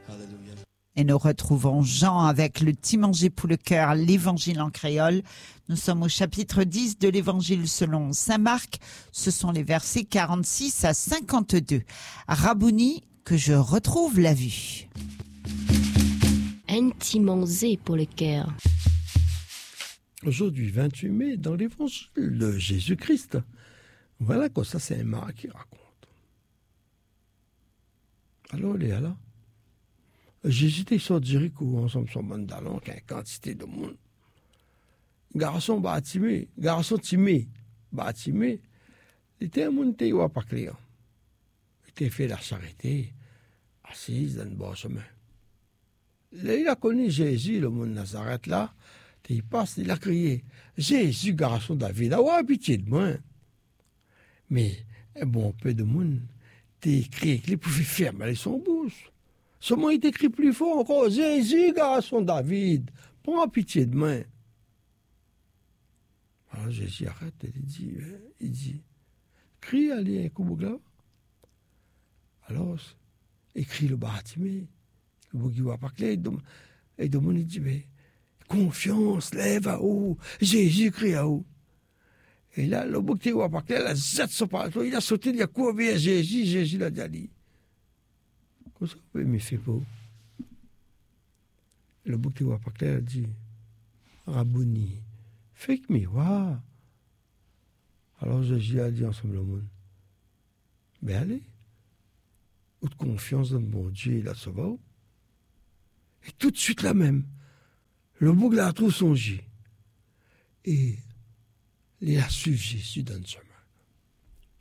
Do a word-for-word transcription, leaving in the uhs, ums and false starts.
Et nous retrouvons Jean avec le petit manger pour le cœur, l'évangile en créole. Nous sommes au chapitre dix de l'évangile selon saint Marc. Ce sont les versets quarante-six à cinquante-deux. Rabouni, que je retrouve la vue. Un petit manger pour le cœur. Aujourd'hui, vingt-huit mai, dans l'évangile de Jésus-Christ. Voilà quoi, ça c'est un Marc qui raconte. Alors, Léa là, Jésus était sur Jéricho, ensemble sur Mandalon, qui a une quantité de monde. Garçon bâtimé, garçon timé, bâtimé, il était un monde qui n'était pas clair. Il était fait la charité, assise dans le bon chemin. Là, il a connu Jésus, le monde Nazareth là, il passe, il a crié, Jésus, garçon David, ah pitié de moi. Mais un bon peu de monde, t'es écrit qu'il pouvait fermer son bouche. Seulement, il écrit plus fort encore, Jésus, garçon David, prends pitié de moi. Alors Jésus arrête, il dit, il dit, crie, allez, un coup là. Alors, écrit le bâtiment, le bougi va pas clair, et de monde, il dit, mais, confiance, lève à haut, Jésus crie à haut. Et là, le bougi va pas clair, il a zette son palato, il a sauté, il a couru à Jésus, Jésus l'a dit. Comment ça, oui, mais fait pas. Le bougi va pas clair, dit, Rabouni, fais que me wa. Alors Jésus a dit ensemble au monde, ben allez, ou de confiance dans le bon Dieu, il a sauvé. Et tout de suite la même, le bouc a tout songé. Et il a suivi Jésus dans le chemin.